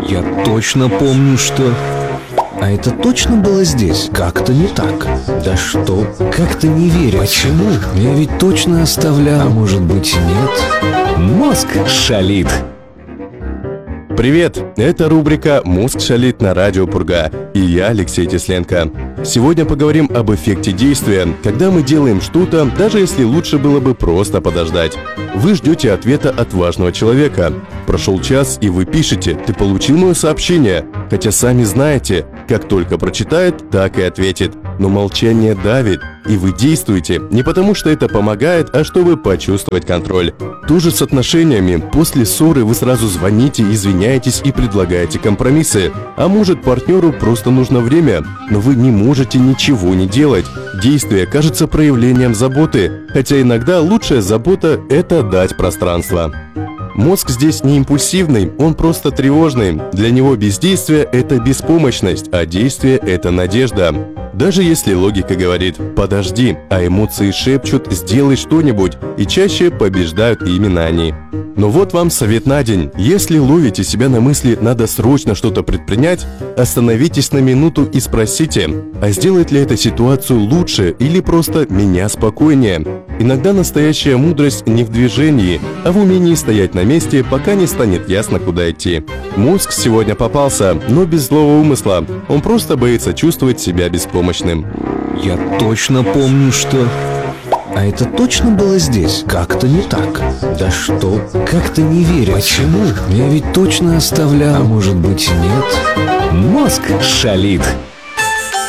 Я точно помню, что... А это точно было здесь? Как-то не так. Да что? Как-то не верю. Почему? Я ведь точно оставлял. А может быть, нет? Мозг шалит. Привет! Это рубрика «Мозг шалит» на радио Пурга. И я, Алексей Тесленко. Сегодня поговорим об эффекте действия, когда мы делаем что-то, даже если лучше было бы просто подождать. Вы ждете ответа от важного человека. Прошел час, и вы пишете: «Ты получил мое сообщение?» Хотя сами знаете, как только прочитает, так и ответит. Но молчание давит, и вы действуете не потому, что это помогает, а чтобы почувствовать контроль. То же с отношениями. После ссоры вы сразу звоните, извиняетесь и предлагаете компромиссы. А может, партнеру просто нужно время, но вы не можете ничего не делать. Действие кажется проявлением заботы, хотя иногда лучшая забота – это дать пространство. Мозг здесь не импульсивный, он просто тревожный. Для него бездействие – это беспомощность, а действие – это надежда. Даже если логика говорит «подожди», а эмоции шепчут «сделай что-нибудь», и чаще побеждают именно они. Но вот вам совет на день. Если ловите себя на мысли «надо срочно что-то предпринять», остановитесь на минуту и спросите: а сделает ли эта ситуацию лучше или просто меня спокойнее? Иногда настоящая мудрость не в движении, а в умении стоять на месте, пока не станет ясно, куда идти. Мозг сегодня попался, но без злого умысла. Он просто боится чувствовать себя беспомощным. Я точно помню, что... А это точно было здесь? Как-то не так. Да что? Как-то не верю. Почему? Я ведь точно оставлял. А может быть, нет? Мозг шалит.